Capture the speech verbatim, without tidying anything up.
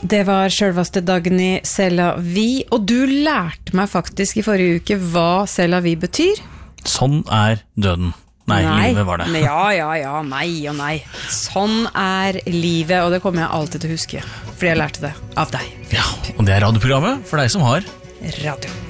Det var selveste Dagny C'est la vie, og du lærte meg faktisk i forrige uke hva C'est la vie betyr. Sånn er døden. Nei, nei, livet var det. Ja, ja, ja, nei og nei. Sånn er livet, og det kommer jeg alltid til å huske, fordi jeg lærte det av deg. Ja, og det er radioprogrammet for deg som har radio.